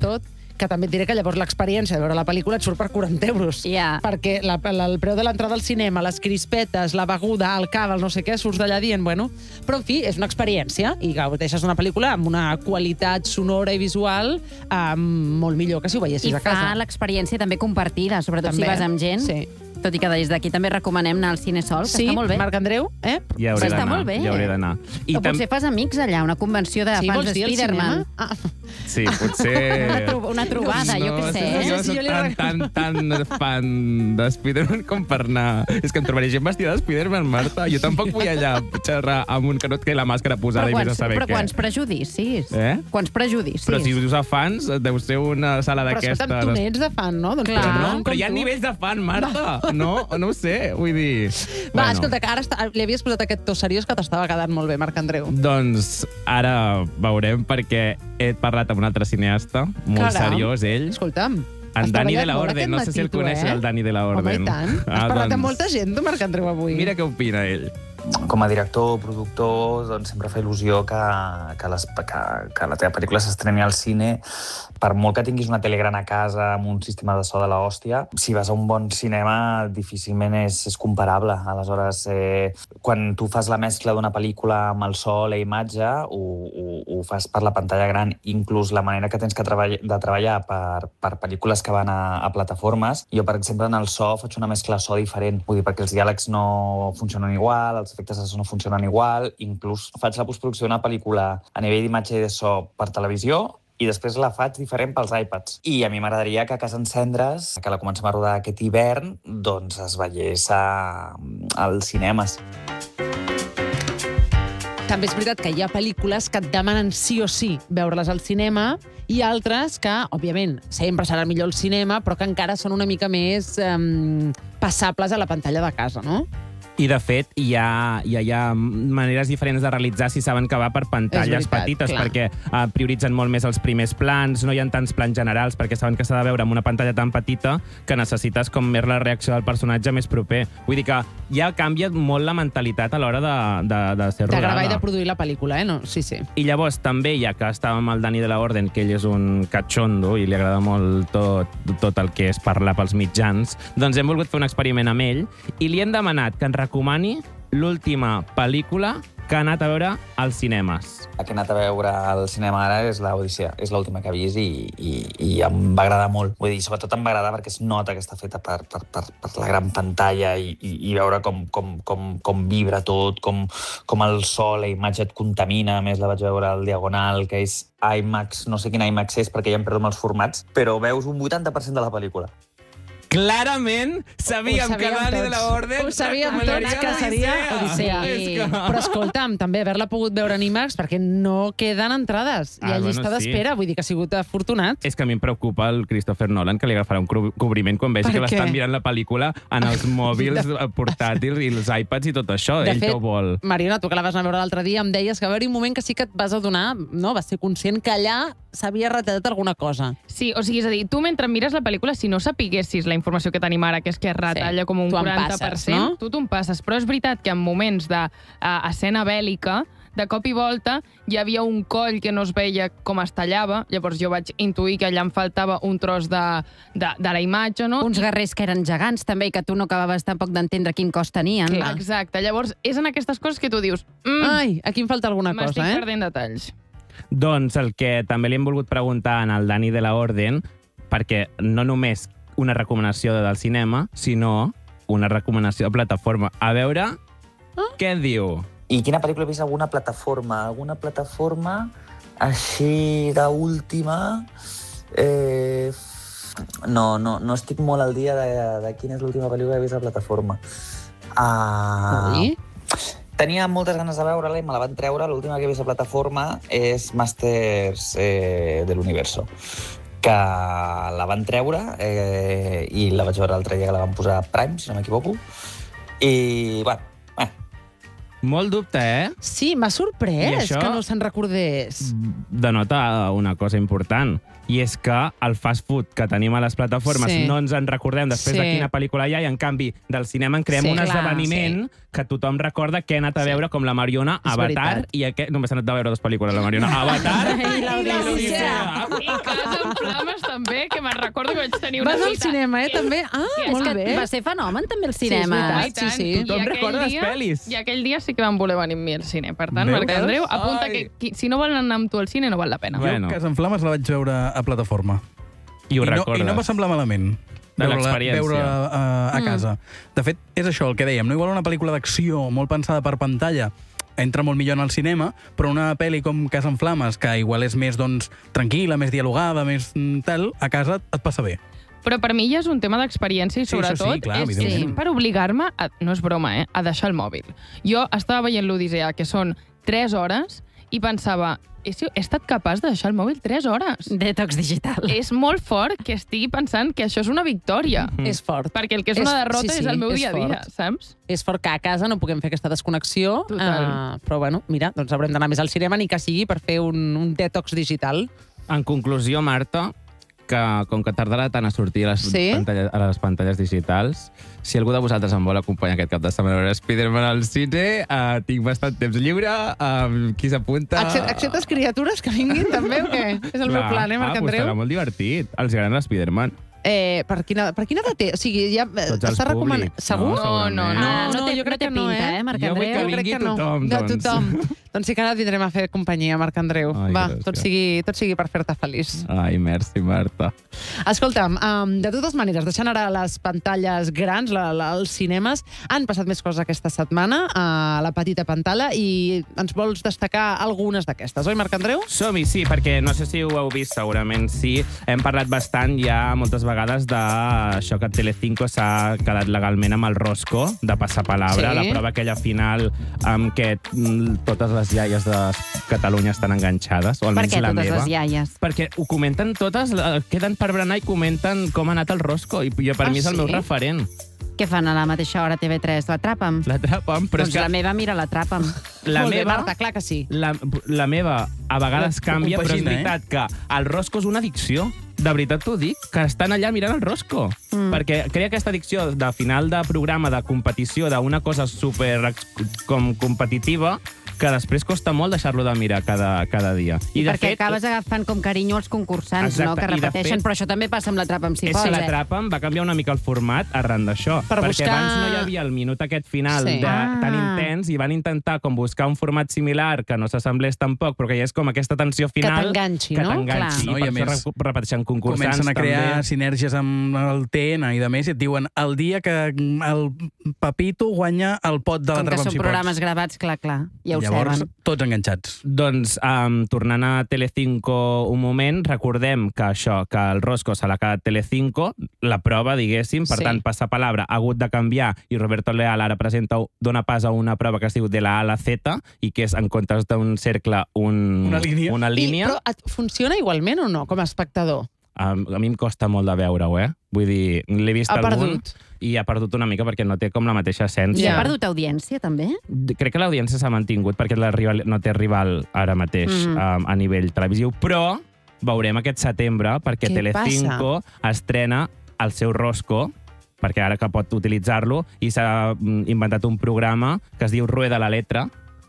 sobretot, que també et diré que llavors l'experiència de veure la pel·lícula et surt per 40 euros. Ja. Perquè el preu de l'entrada al cinema, les crispetes, la beguda, el cava, el no sé què, surts d'allà dient, bueno... Però, en fi, és una experiència i gaudeixes una pel·lícula amb una qualitat sonora i visual molt millor que si ho veiessis a casa. I fa l'experiència també compartida, sobretot També. si vas amb gent. Sí. Tot i que des d'aquí també recomanem anar al Cine Sol, que està molt bé. Marc Andreu, Ja hauré Està d'anar. molt bé. Ja hauré d'anar. O potser fas amics allà, una convenció de Sí, fans vols de dir al Spider-Man. Sí, potser... Una trobada, jo què sé. Jo Sí, soc jo li tan fan de Spider-Man com per anar... És que em trobaré gent vestida de Spider-Man, Marta. Jo tampoc vull allà xerrar amb un que no et quedi la màscara posada i vés a saber però què. quants prejudicis. Quants prejudicis. Però si us fa fans, deu ser una sala Però d'aquestes. escolta'm, tu n'ets de fan, no? Doncs Clar. Però no, com però hi ha tu. nivells de fan, Marta. No ho sé, vull dir... Va, escolta, que ara li havies posat aquest to seriós que t'estava quedant molt bé, Marc Andreu. Doncs ara veurem, perquè he parlat amb un altre cineasta, molt Caram. seriós, ell, Escolta'm, en has Dani de treballat la molt Orden. aquest No sé si el matí, tu, coneixes, el Dani de la Orden. Home, i tant. Has parlat amb molta gent, tu, Marc Andreu, avui. Mira què opina ell. Com a director o productor, doncs sempre fa il·lusió que la teva pel·lícula s'estreni al cine. Per molt que tinguis una tele gran a casa amb un sistema de so de l'hòstia, si vas a un bon cinema difícilment és comparable. Aleshores, quan tu fas la mescla d'una pel·lícula amb el so, la imatge, ho fas per la pantalla gran. Inclús la manera que tens de treballar per pel·lícules que van a plataformes. Jo, per exemple, en el so faig una mescla de so diferent. Vull dir, perquè els diàlegs no funcionen igual, els efectes de so no funcionen igual. Inclús faig la postproducció d'una pel·lícula a nivell d'imatge i de so per televisió i després la faig diferent pels iPads. I a mi m'agradaria que a Casa Encendres, que la comencem a rodar aquest hivern, doncs es veiés als cinemes. També és veritat que hi ha pel·lícules que et demanen sí o sí veure-les al cinema i altres que, òbviament, sempre serà millor al cinema, però que encara són una mica més passables a la pantalla de casa, no? I, de fet, hi ha maneres diferents de realitzar si saben que va per pantalles petites, clar. perquè prioritzen molt més els primers plans, no hi ha tants plans generals, perquè saben que s'ha de veure amb una pantalla tan petita que necessites com més la reacció del personatge més proper. Vull dir que ja canvia molt la mentalitat a l'hora de ser rodada. De gravar i de produir la pel·lícula, no? Sí, sí. I llavors també, ja que estàvem amb el Dani de la Orden, que ell és un catxondo i li agrada molt tot el que és parlar pels mitjans, doncs hem volgut fer un experiment amb ell i li hem demanat que ens recomani l'última pel·lícula que ha anat a veure als cinemes. La que he anat a veure al cinema ara és l'Odissea. És l'última que he vist i em va agradar molt. Vull dir, sobretot em va agradar perquè es nota que està feta per la gran pantalla i veure com vibra tot, com el so, la imatge et contamina. A més, la vaig veure al Diagonal, que és IMAX, no sé quin IMAX és perquè ja em perdo amb els formats, però veus un 80% de la pel·lícula. Clarament sabíem que Dani de la Orden... Ho sabíem tots que seria Odissea. Però escolta'm, també haver-la pogut veure en IMAX perquè no queden entrades. Hi ha llista d'espera, vull dir que ha sigut afortunat. És que a mi em preocupa el Christopher Nolan, que li agafarà un cobriment quan vegi que l'estan mirant la pel·lícula en els mòbils portàtils i els iPads i tot això. Ell que ho vol. Mariona, tu que la vas anar a veure l'altre dia, em deies que va haver-hi un moment que sí que et vas adonar, no? Vas ser conscient que allà s'havia retallat alguna cosa. Sí, o sigui, és a dir, tu mentre mires la pel·lícula, si no sapiguessis la informació que tenim ara, que és que es retalla com un 40%, passes, no? tu en passes. Però és veritat que en moments d'escena bèl·lica, de cop i volta, hi havia un coll que no es veia com es tallava, llavors jo vaig intuir que allà em faltava un tros de la imatge, no? Uns guerrers que eren gegants, també, i que tu no acabaves tampoc d'entendre quin cos tenien. Exacte, llavors és en aquestes coses que tu dius ai, aquí em falta alguna cosa, m'estic perdent detalls. Doncs el que també li hem volgut preguntar al Dani de la Orden, perquè no només una recomanació del cinema, sinó una recomanació de plataforma. A veure, què diu? I quina pel·lícula he vist? Alguna plataforma? Alguna plataforma així d'última? No estic molt al dia de quina és l'última pel·lícula que he vist a plataforma. Tenia moltes ganes de veure-la i me la van treure. L'última que he vist a plataforma és Masters de l'Universo, que la van treure i la vaig veure l'altre dia que la van posar a Prime, si no m'equivoco. I, bueno, Molt dubte, Sí, m'ha sorprès que no se'n recordés. Denota una cosa important, i és que el fast food que tenim a les plataformes no ens en recordem després de quina pel·lícula hi ha, i en canvi del cinema en creem un esdeveniment que tothom recorda que ha anat a veure, com la Mariona, Avatar, i només ha anat a veure 2 pel·lícules, la Mariona, Avatar i l'Odissea. I Casa en Flames també, que me'n recordo que vaig tenir una cita. Vas al cinema, també? Molt bé. Va ser fenomen també el cinema. Sí. Tothom recorda les pel·lis. I aquell dia sí que van voler venir amb mi al cine. Per tant, Marc Andreu, apunta que si no volen anar amb tu al cine no val la pena. Jo Casa en Flames la vaig veure a plataforma. I ho recordes. I no va semblar malament. De l'experiència. Veure a casa. De fet, és això el que dèiem. No igual una pel·lícula d'acció molt pensada per pantalla entra molt millor en el cinema, però una pel·li com Casa en Flames, que igual és més tranquil·la, més dialogada, més tal, a casa et passa bé. Però per mi ja és un tema d'experiència i sobretot és per obligar-me, no és broma, a deixar el mòbil. Jo estava veient l'Odissea, que són 3 hores, i pensava, he estat capaç de deixar el mòbil 3 hores. Detox digital. És molt fort que estigui pensant que això és una victòria. És fort. Perquè el que és una derrota és el meu dia a dia, saps? És fort que a casa no puguem fer aquesta desconnexió, però bueno, mira, doncs haurem d'anar més al cinema, ni que sigui per fer un detox digital. En conclusió, Marta, que com que tardarà tant a sortir a les pantalles digitals, si algú de vosaltres em vol acompanyar aquest cap de setmana a veure Spider-Man al cine, tinc bastant temps lliure, qui s'apunta... Acceptes criatures que vinguin també o què? És el meu plan, Marc Andreu? Serà molt divertit. Els agrada l'Spider-Man. Per quina edat té? O sigui, ja està recomanat... Segur? No jo crec que no, Marc Andreu? Jo vull que vingui tothom, doncs. Tothom. Doncs sí que ara vindrem a fer companyia, Marc Andreu. Va, tot sigui per fer-te feliç. Ai, merci, Marta. Escolta'm, de totes maneres, deixant ara les pantalles grans, els cinemes, han passat més coses aquesta setmana a la petita pantalla i ens vols destacar algunes d'aquestes, oi, Marc Andreu? Som-hi, sí, perquè no sé si ho heu vist, segurament sí. Hem parlat bastant ja moltes vegades d'això que Telecinco s'ha quedat legalment amb el rosco de Passapalabra, la prova aquella final amb què totes les iaies de Catalunya estan enganxades, o almenys la meva. Per què totes les iaies? Perquè ho comenten totes, queden per berenar i comenten com ha anat el rosco, i per mi és el meu referent. Què fan a la mateixa hora TV3? L'Atrapa'm? L'Atrapa'm, però doncs la meva mira l'Atrapa'm. La Molt bé, meva, Marta, clar que sí. La meva a vegades canvia, però és veritat que el rosco és una addicció. De veritat t'ho dic, que estan allà mirant el rosco. Perquè crea aquesta addicció de final de programa, de competició, d'una cosa super competitiva, que després costa molt deixar-lo de mirar cada dia. I perquè acabes agafant com carinyo els concursants, no? Que repeteixen, però això també passa amb l'Atrapa'm, si pots. L'Atrapa'm va canviar una mica el format arran d'això. Perquè abans no hi havia el minut aquest final tan intens i van intentar com buscar un format similar que no s'assemblés tampoc, però que hi és com aquesta tensió final... Que t'enganxi, no? I per això repeteixen concursants. Comencen a crear sinergies amb el TN i de més, i et diuen el dia que el Pepito guanya el pot de l'Atrapa'm, si pots. Com que són programes gravats, clar, ja ho llavors, saben. Tots enganxats. Doncs, tornant a Telecinco un moment, recordem que això, que el rosco se l'ha quedat Telecinco, la prova, diguéssim, per tant, Passapalabra ha hagut de canviar i Roberto Leal ara dona pas a una prova que es diu de la A a la Z i que és, en comptes d'un cercle, una línia. Però funciona igualment o no, com a espectador? A mi em costa molt de veure-ho, Vull dir, l'he vist algun i ha perdut una mica perquè no té com la mateixa essència. I ha perdut audiència, també? Crec que l'audiència s'ha mantingut perquè no té rival ara mateix a nivell televisiu, però veurem aquest setembre perquè Telecinco estrena el seu rosco, perquè ara que pot utilitzar-lo, i s'ha inventat un programa que es diu Rueda la letra,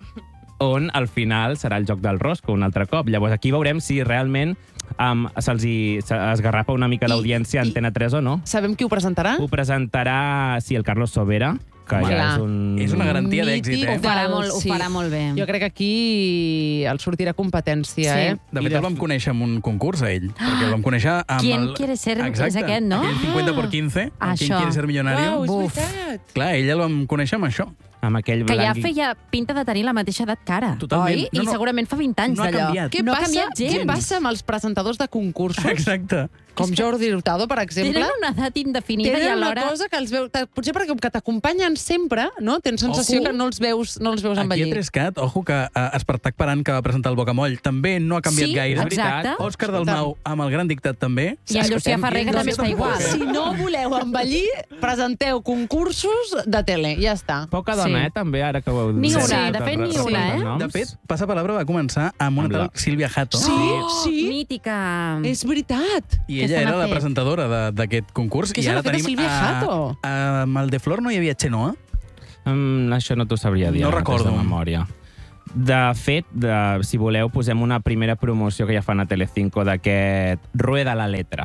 on al final serà el joc del rosco un altre cop. Llavors aquí veurem si realment se'ls esgarrapa una mica l'audiència a Antena 3 o no. Sabem qui ho presentarà? Ho presentarà, el Carlos Sobera, que ja és una garantia d'èxit, Ho farà molt bé. Jo crec que aquí el sortirà competència, De fet, el vam conèixer en un concurs, a ell. Perquè el vam conèixer amb ¿Quién quiere ser? És aquest, no? Aquell 50 por 15, ¿Quién quiere ser millonario? Uau, és veritat. Clar, ell el vam conèixer amb això. Amb aquell que ja feia pinta de tenir la mateixa edat que ara. Totalment. Oi? I segurament fa 20 anys d'allò. No ha canviat. Què passa amb els presentadors de concursos? Exacte. Com Jordi Hurtado, per exemple. Tenen una edat indefinida i alhora... Tenen una cosa que els veus... Potser perquè que t'acompanyen sempre, no? Tens sensació que no els veus envellir. Aquí a Trescat, ojo, que Espartac Paran, que va presentar el Bocamoll, també no ha canviat gaire. Sí, exacte. Òscar Dalmau, amb el Gran Dictat, també. I en Llucià Ferrer, que també està igual. Si no voleu envellir, presenteu concursos de tele. Ja està. Poca dona una, també, ara que ho heu dit. Ni una, Sí. de fet, ni una, eh? De fet, Passapalabra va començar amb una tal Sílvia Jato. Sí. Mítica. És veritat. I ella era la presentadora d'aquest concurs. Què I s'ha ara fet a tenim Sílvia Jato? amb el de Flor no hi havia Xenoa? Això no t'ho sabria dir. No ara mateix recordo. De memòria. De fet, si voleu, posem una primera promoció que ja fan a Telecinco d'aquest Rueda la letra.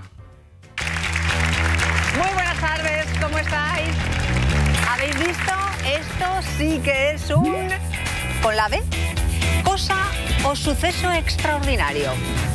Muy buenas tardes, ¿cómo estáis? ¿Habéis visto? Esto sí que es un... ¿Con la B? Cosa o suceso extraordinario.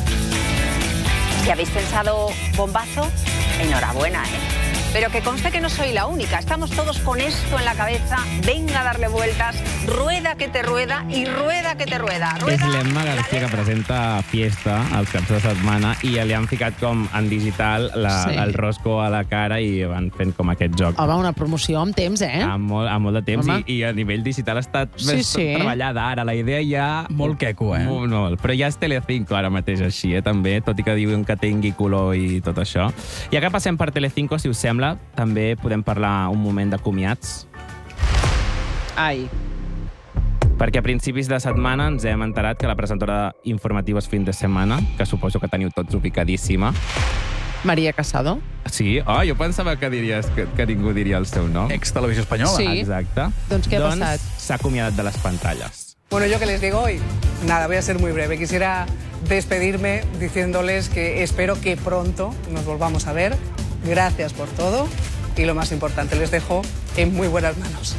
Si habéis pensado bombazo, enhorabuena, ¿eh? Pero que conste que no soy la única. Estamos todos con esto en la cabeza. Venga a darle vueltas. Rueda que te rueda i rueda que te rueda. És l'Emma García, que presenta Fiesta als caps de setmana, i li han ficat com en digital el rosco a la cara i van fent com aquest joc. Home, una promoció amb temps, eh? Amb molt de temps, i a nivell digital ha estat treballada ara. La idea ja... Molt queco, eh? Molt. Però ja és Telecinco ara mateix així, també, tot i que diuen que tingui color i tot això. Ja que passem per Telecinco, si us sembla, també podem parlar un moment de comiats. Ai. Perquè a principis de setmana ens hem enterat que la presentadora d'informatius fin de setmana, que suposo que teniu tots ubicadíssima... Maria Casado. Sí? Oh, jo pensava que diries que ningú diria el seu nom. Ex-Televisió Espanyola. Sí. Exacte. Doncs què ha passat? S'ha acomiadat de les pantalles. Bueno, ¿yo qué les digo hoy? Nada, voy a ser muy breve. Quisiera despedirme diciéndoles que espero que pronto nos volvamos a ver. Gracias por todo y lo más importante, les dejo en muy buenas manos.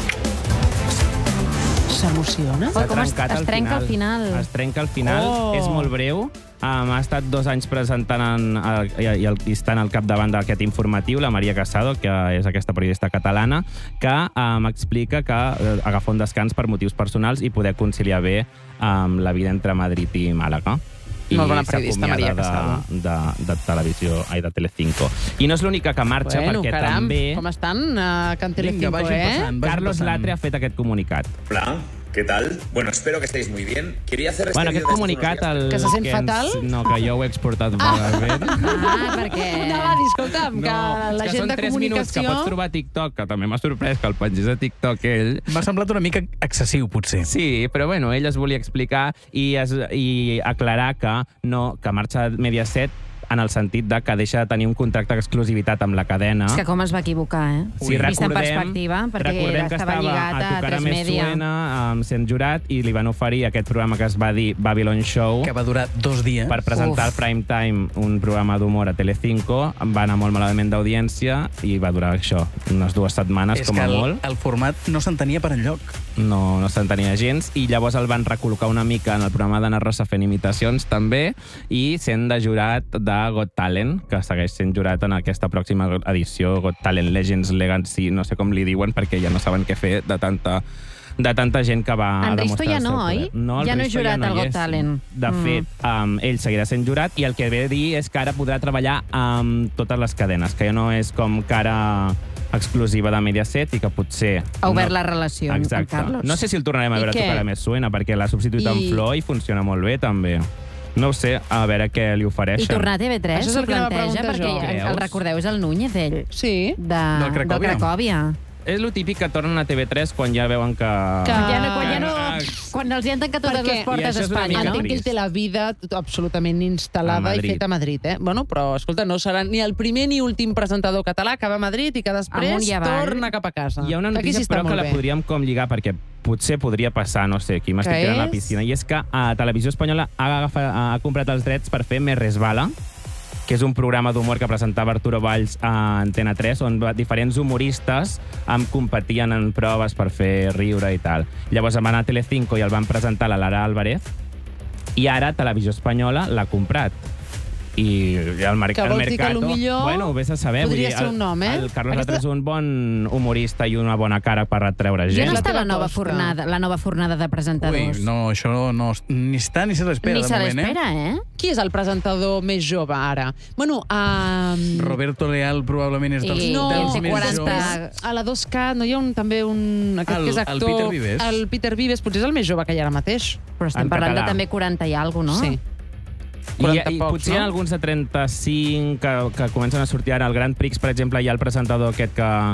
S'emociona? Oh, com es trenca al final. Es trenca al final. Oh. És molt breu. Ha estat 2 anys presentant i estant al capdavant d'aquest informatiu, la Maria Casado, que és aquesta periodista catalana, que m'explica que agafa un descans per motius personals i poder conciliar bé la vida entre Madrid i Màlaga. Molt bona periodista, Maria Casado. De televisió, de Telecinco. I no és l'única que marxa, perquè també... Com estan, Can Telecinco, Vinga, vagin passant. Carlos Latre ha fet aquest comunicat. Hola, ¿qué tal? Bueno, espero que estéis muy bien. Quería hacer Bueno, aquest comunicat... Que se sent fatal? No, que jo ho he exportat malament. Perquè... No, va dir, escolta'm, que la gent de comunicació... Són 3 minuts que pots trobar a TikTok, que també m'ha sorprès que el pengés a TikTok ell. M'ha semblat una mica excessiu, potser. Sí, però bueno, ell es volia explicar i aclarar que marxa Mediaset en el sentit de que deixa de tenir un contracte d'exclusivitat amb la cadena. És que com es va equivocar, eh? Sí, vist en perspectiva, perquè estava lligat a 3 Media. Suena, sent jurat, i li van oferir aquest programa que es va dir Babylon Show, que va durar 2 dies. Per presentar al prime time un programa d'humor a Telecinco. Va anar molt malament d'audiència i va durar això, unes 2 setmanes, com a molt. És que el format no s'entenia per enlloc. No s'entenia gens, i llavors el van recol·locar una mica en el programa d'Anna Rosa fent imitacions, també, i sent de jurat de Got Talent, que segueix sent jurat en aquesta pròxima edició, Got Talent Legends Legacy, no sé com li diuen, perquè ja no saben què fer de tanta gent que va en demostrar Risto ja el seu no, poder. oi? No, ja no és jurat al Got Talent. De fet, ell seguirà sent jurat, i el que ve a dir és que ara podrà treballar amb totes les cadenes, que ja no és com cara exclusiva de Mediaset i que potser... Ha obert la relació amb Carlos. No sé si el tornarem a veure a Tocar Més Suena, perquè l'ha substituït amb Flor i funciona molt bé, també. No ho sé, a veure què li ofereixen. I tornar a TV3 s'ho planteja, perquè el recordeu, és el Núñez, ell. Sí. Del Cracòvia. És lo típic que tornen a TV3 quan ja veuen que... Quan els hi han tancat totes les portes a Espanya, no? Entenc que ell té la vida absolutament instal·lada i feta a Madrid, eh? Bueno, però, escolta, no serà ni el primer ni últim presentador català que va a Madrid i que després torna cap a casa. Hi ha una notícia, però, que la podríem com lligar, perquè potser podria passar, no sé, aquí m'estic tirant a la piscina, i és que a Televisió Espanyola ha comprat els drets per fer Me Resbala, que és un programa d'humor que presentava Arturo Valls a Antena 3, on diferents humoristes competien en proves per fer riure i tal. Llavors van anar a Telecinco i el van presentar la Lara Álvarez, i ara Televisió Espanyola l'ha comprat. I el mercat... Que vols dir que potser... Bueno, ho vés a saber. Podria ser un nom, eh? El Carlos Latre és un bon humorista i una bona cara per atreure gent. Ja no està la nova fornada de presentadors. Ui, no, això no... Ni està ni se l'espera. Ni se l'espera, eh? Qui és el presentador més jove, ara? Bueno, Roberto Leal probablement és dels més joves. A la 2K no hi ha també un... Aquest que és actor... El Peter Vives. El Peter Vives, potser és el més jove que hi ha ara mateix. Però estem parlant de també 40 i alguna cosa, no? Sí. I potser hi ha alguns de 35 que comencen a sortir ara. Al Grand Prix, per exemple, hi ha el presentador aquest que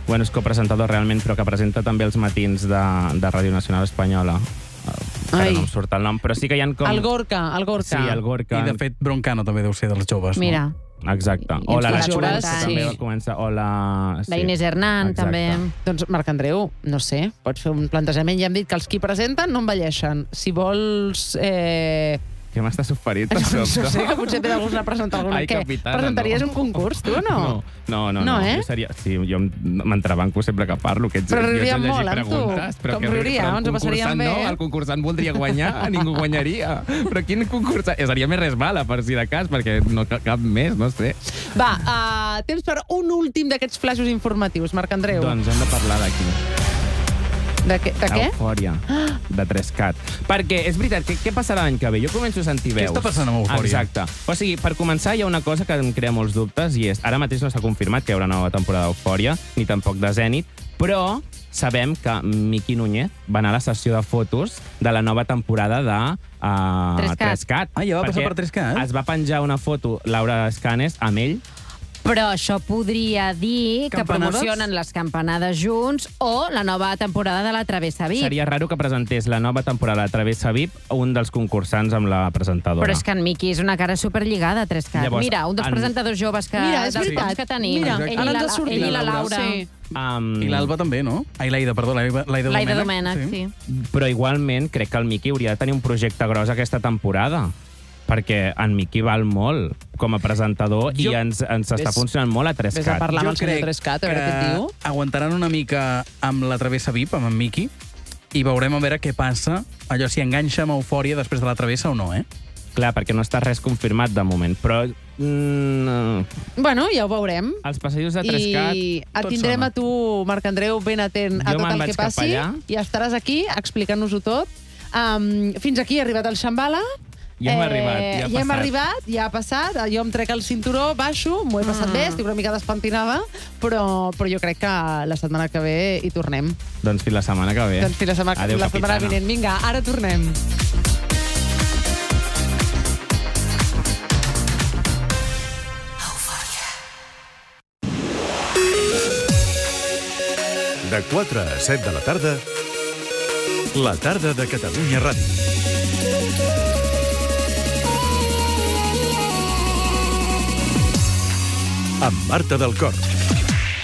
Bueno, és copresentador realment, però que presenta també els matins de Ràdio Nacional Espanyola. Ara no em surt el nom, però sí que hi ha com... El Gorka. Sí, el Gorka. I, de fet, Broncano també deu ser dels joves. Mira. No? Exacte. I O la ens Nacho, fa que també va començar. O la... La Inés Hernán, també. Doncs, Marc Andreu, no sé, pots fer un plantejament. Ja hem dit que els qui presenten no envelleixen. Si vols... Què m'estàs oferint? No sé, que potser t'he de gust anar a presentar alguna. Ai, Què? capitana, Presentaries un concurs, tu, o no? No. Eh? Jo m'entrebanco sempre que parlo. Però riuríem molt amb tu. Com riuríem, ens ho passaríem bé. No, el concursant voldria guanyar, ningú guanyaria. Però quin concursant? Seria més resbala, per si de cas, perquè no cap més, no sé. Va, temps per un últim d'aquests flaixos informatius, Marc Andreu. Doncs hem de parlar d'aquí. De què? Eufòria, de 3CAT. Perquè, és veritat, què passarà l'any que ve? Jo començo a sentir veus. Què està passant amb Eufòria? Exacte. O sigui, per començar, hi ha una cosa que em crea molts dubtes, i és, ara mateix no s'ha confirmat que hi haurà nova temporada d'Eufòria, ni tampoc de Zènit, però sabem que Miqui Núñez va anar a la sessió de fotos de la nova temporada de 3CAT. Ja va passar per 3CAT? Es va penjar una foto, Laura Escanes, amb ell. Però això podria dir que Campanades? promocionen les campanades junts o la nova temporada de la Travessa VIP. Seria raro que presentés la nova temporada de Travessa VIP un dels concursants amb la presentadora. Però és que en Miqui és una cara superlligada a 3CAT. Llavors, Mira, un dels presentadors joves que, Mira, és dels veritat. pocs que tenim. Mira, ell, ara i ens ha sortit ell i la la Laura. Sí. I l'Alba també, no? Ai, l'Aida, perdó, L'Aida Domènech, sí. Però igualment crec que el Miqui hauria de tenir un projecte gros aquesta temporada, perquè en Miqui val molt com a presentador i ens està funcionant molt a 3CAT. Ves a parlar amb el senyor 3CAT, a veure què et diu. Aguantaran una mica amb la Travessa VIP, amb en Miqui, i veurem a veure què passa, allò si enganxa amb Eufòria després de la Travessa o no, Clar, perquè no està res confirmat de moment, però... Bueno, ja ho veurem. Els passadissos de 3CAT... I et tindrem a tu, Marc Andreu, ben atent a tot el que passi. I estaràs aquí explicant-nos-ho tot. Fins aquí ha arribat el Xambala. Ja hem arribat, ja hem arribat, ja ha passat. Jo em trec el cinturó, baixo, m'ho he passat bé, estic una mica despentinada, però jo crec que la setmana que ve hi tornem. Doncs fins la setmana que ve. Doncs fins la setmana vinent. Vinga, ara tornem. De 4 a 7 de la tarda, la tarda de Catalunya Ràdio. Amb Marta del Cor.